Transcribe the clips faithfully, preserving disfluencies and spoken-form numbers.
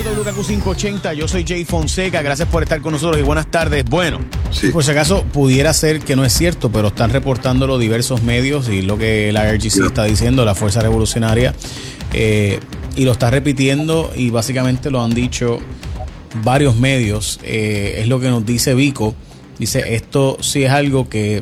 W K Q quinientos ochenta, yo soy Jay Fonseca, gracias por estar con nosotros y buenas tardes. Bueno, sí. Por si acaso pudiera ser que no es cierto, pero están reportándolo diversos medios y lo que la R G C yeah. está diciendo, la Fuerza Revolucionaria, eh, y lo está repitiendo y básicamente lo han dicho varios medios, eh, es lo que nos dice Vico. Dice, esto sí es algo que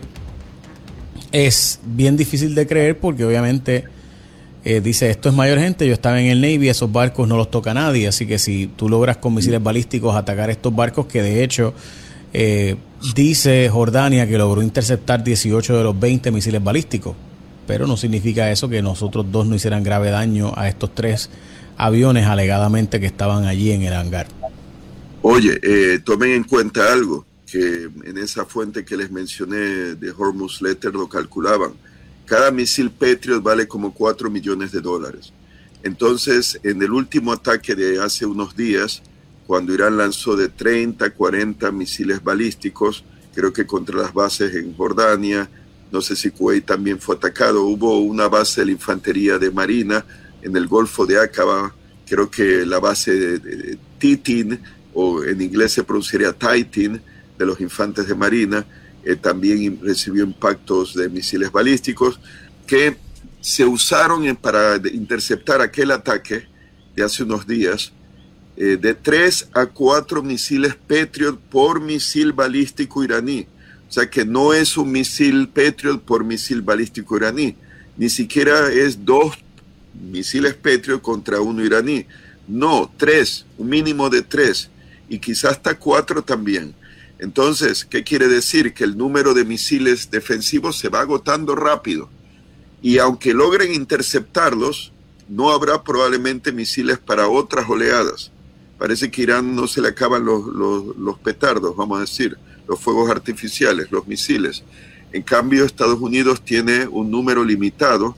es bien difícil de creer porque obviamente... Eh, dice, esto es mayor gente, yo estaba en el Navy, esos barcos no los toca nadie, así que si tú logras con misiles balísticos atacar estos barcos, que de hecho eh, dice Jordania que logró interceptar dieciocho de los veinte misiles balísticos, pero no significa eso que nosotros dos no hicieran grave daño a estos tres aviones alegadamente que estaban allí en el hangar. Oye, eh, tomen en cuenta algo, que en esa fuente que les mencioné de Hormuz Letter lo calculaban. Cada misil Patriot vale como cuatro millones de dólares. Entonces, en el último ataque de hace unos días, cuando Irán lanzó de treinta, cuarenta misiles balísticos, creo que contra las bases en Jordania, no sé si Kuwait también fue atacado, hubo una base de la infantería de Marina en el Golfo de Aqaba, creo que la base de, de, de Titin, o en inglés se pronunciaría Titan, de los infantes de Marina, Eh, también recibió impactos de misiles balísticos que se usaron en, para interceptar aquel ataque de hace unos días, eh, de tres a cuatro misiles Patriot por misil balístico iraní. O sea que no es un misil Patriot por misil balístico iraní, ni siquiera es dos misiles Patriot contra uno iraní. No, tres, un mínimo de tres, y quizás hasta cuatro también. Entonces, ¿qué quiere decir? Que el número de misiles defensivos se va agotando rápido. Y aunque logren interceptarlos, no habrá probablemente misiles para otras oleadas. Parece que a Irán no se le acaban los, los, los petardos, vamos a decir, los fuegos artificiales, los misiles. En cambio, Estados Unidos tiene un número limitado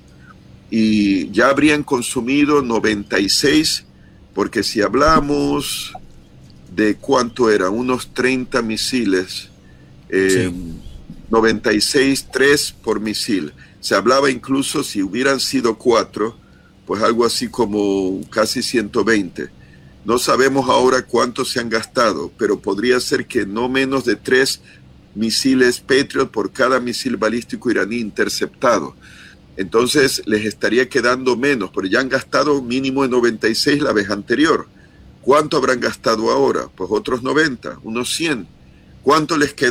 y ya habrían consumido noventa y seis, porque si hablamos... de cuánto era, unos treinta misiles, eh, sí. noventa y seis, tres por misil. Se hablaba incluso si hubieran sido cuatro, pues algo así como casi ciento veinte. No sabemos ahora cuántos se han gastado, pero podría ser que no menos de tres misiles Patriot por cada misil balístico iraní interceptado. Entonces les estaría quedando menos, pero ya han gastado un mínimo de noventa y seis la vez anterior. ¿Cuánto habrán gastado ahora? Pues otros noventa, unos cien. ¿Cuánto les queda?